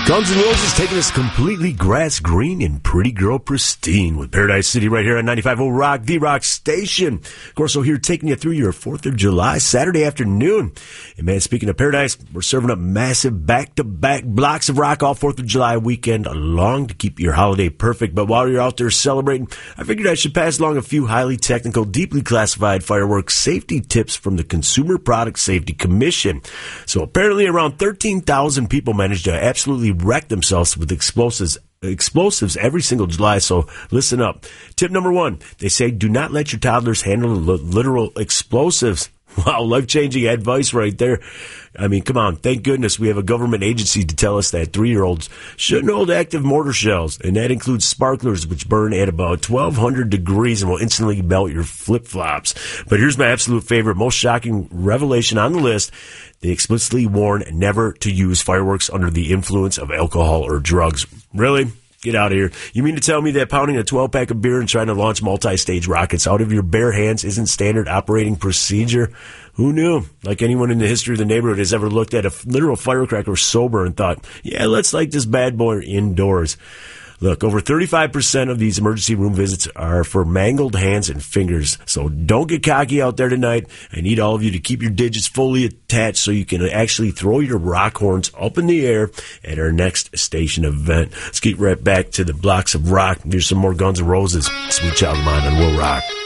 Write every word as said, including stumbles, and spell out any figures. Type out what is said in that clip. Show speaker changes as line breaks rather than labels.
Guns N' Roses taking us completely grass green and pretty girl pristine with Paradise City right here on ninety-five point oh Rock, the Rock Station. Of course, we're here taking you through your fourth of July Saturday afternoon. And man, speaking of Paradise, we're serving up massive back-to-back blocks of rock all fourth of July weekend long to keep your holiday perfect. But while you're out there celebrating, I figured I should pass along a few highly technical, deeply classified fireworks safety tips from the Consumer Product Safety Commission. So apparently around thirteen thousand people managed to absolutely wreck themselves with explosives explosives every single July, so listen up. Tip number one, they say do not let your toddlers handle literal explosives. Wow, life-changing advice right there. I mean, come on, thank goodness we have a government agency to tell us that three-year-olds shouldn't hold active mortar shells, and that includes sparklers, which burn at about twelve hundred degrees and will instantly melt your flip-flops. But here's my absolute favorite, most shocking revelation on the list. They explicitly warn never to use fireworks under the influence of alcohol or drugs. Really? Get out of here. You mean to tell me that pounding a twelve-pack of beer and trying to launch multi-stage rockets out of your bare hands isn't standard operating procedure? Who knew? Like anyone in the history of the neighborhood has ever looked at a literal firecracker sober and thought, yeah, let's light this bad boy indoors. Look, over thirty-five percent of these emergency room visits are for mangled hands and fingers. So don't get cocky out there tonight. I need all of you to keep your digits fully attached so you can actually throw your rock horns up in the air at our next station event. Let's get right back to the blocks of rock. Here's some more Guns N' Roses. Sweet Child of Mine on Will Rock.